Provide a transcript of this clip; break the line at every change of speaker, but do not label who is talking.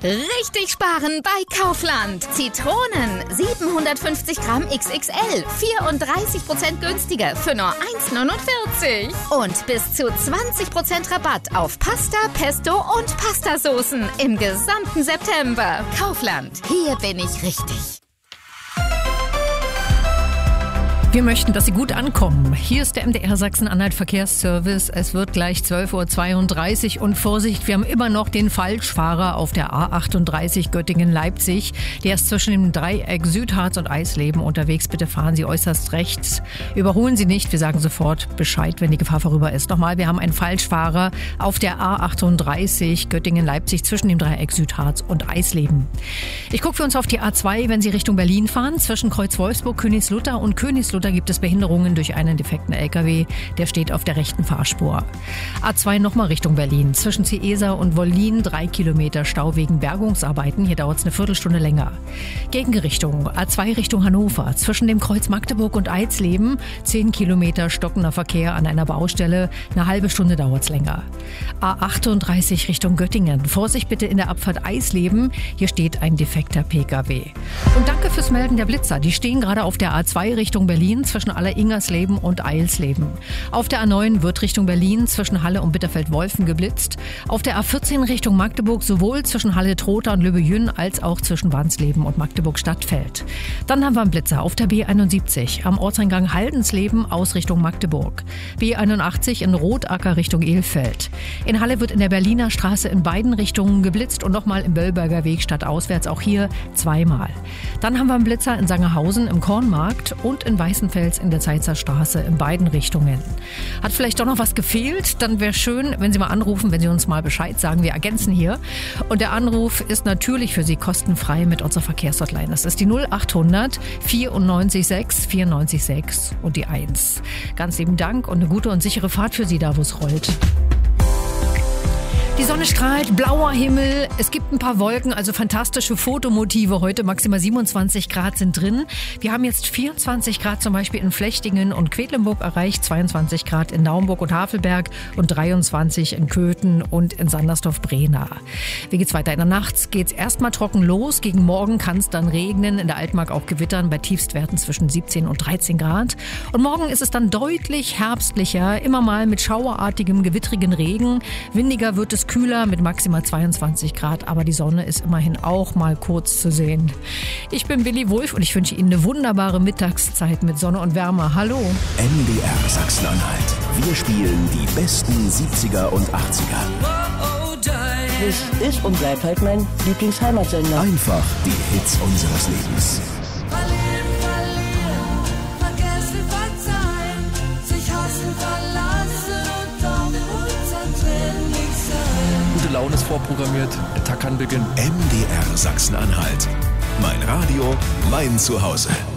Richtig sparen bei Kaufland. Zitronen 750 Gramm XXL, 34% günstiger für nur 1,49. Und bis zu 20% Rabatt auf Pasta, Pesto und Pastasoßen im gesamten September. Kaufland, hier bin ich richtig.
Wir möchten, dass Sie gut ankommen. Hier ist der MDR Sachsen-Anhalt Verkehrsservice. Es wird gleich 12.32 Uhr und Vorsicht, wir haben immer noch den Falschfahrer auf der A38 Göttingen-Leipzig. Der ist zwischen dem Dreieck Südharz und Eisleben unterwegs. Bitte fahren Sie äußerst rechts. Überholen Sie nicht, wir sagen sofort Bescheid, wenn die Gefahr vorüber ist. Nochmal, wir haben einen Falschfahrer auf der A38 Göttingen-Leipzig zwischen dem Dreieck Südharz und Eisleben. Ich gucke für uns auf die A2, wenn Sie Richtung Berlin fahren. Zwischen Kreuz Wolfsburg, Königslutter und Königslutter gibt es Behinderungen durch einen defekten LKW. Der steht auf der rechten Fahrspur. A2 nochmal Richtung Berlin. Zwischen Ciesa und Wollin 3 Kilometer Stau wegen Bergungsarbeiten. Hier dauert es eine Viertelstunde länger. Gegenrichtung A2 Richtung Hannover. Zwischen dem Kreuz Magdeburg und Eisleben 10 Kilometer stockender Verkehr an einer Baustelle. Eine halbe Stunde dauert es länger. A38 Richtung Göttingen. Vorsicht bitte in der Abfahrt Eisleben. Hier steht ein defekter PKW. Und danke fürs Melden der Blitzer. Die stehen gerade auf der A2 Richtung Berlin zwischen Aller-Ingersleben und Eilsleben. Auf der A9 wird Richtung Berlin zwischen Halle und Bitterfeld-Wolfen geblitzt. Auf der A14 Richtung Magdeburg sowohl zwischen Halle-Trotha und Löbejün als auch zwischen Wansleben und Magdeburg-Stadtfeld. Dann haben wir einen Blitzer auf der B71 am Ortseingang Haldensleben aus Richtung Magdeburg. B81 in Rotacker Richtung Elfeld. In Halle wird in der Berliner Straße in beiden Richtungen geblitzt und nochmal im Böllberger Weg stadtauswärts auch hier zweimal. Dann haben wir einen Blitzer in Sangerhausen im Kornmarkt und in Weißenfels in der Zeitzer Straße in beiden Richtungen. Hat vielleicht doch noch was gefehlt? Dann wäre schön, wenn Sie mal anrufen, wenn Sie uns mal Bescheid sagen. Wir ergänzen hier. Und der Anruf ist natürlich für Sie kostenfrei mit unserer Verkehrshotline. Das ist die 0800 94 6 94 6 und die 1. Ganz lieben Dank und eine gute und sichere Fahrt für Sie da, wo es rollt. Die Sonne strahlt, blauer Himmel, es gibt ein paar Wolken, also fantastische Fotomotive heute, maximal 27 Grad sind drin. Wir haben jetzt 24 Grad zum Beispiel in Flechtingen und Quedlinburg erreicht, 22 Grad in Naumburg und Havelberg und 23 in Köthen und in Sandersdorf-Brena. Wie geht's weiter? In der Nacht geht's erstmal trocken los, gegen Morgen kann es dann regnen, in der Altmark auch gewittern, bei Tiefstwerten zwischen 17 und 13 Grad. Und morgen ist es dann deutlich herbstlicher, immer mal mit schauerartigem, gewittrigen Regen. Windiger wird es kühler mit maximal 22 Grad, aber die Sonne ist immerhin auch mal kurz zu sehen. Ich bin Willi Wulff und ich wünsche Ihnen eine wunderbare Mittagszeit mit Sonne und Wärme. Hallo.
MDR Sachsen-Anhalt. Wir spielen die besten 70er und 80er.
Das ist und bleibt halt mein Lieblingsheimatsender.
Einfach die Hits unseres Lebens.
Gute Laune ist vorprogrammiert, der Tag kann beginnen.
MDR Sachsen-Anhalt. Mein Radio, mein Zuhause.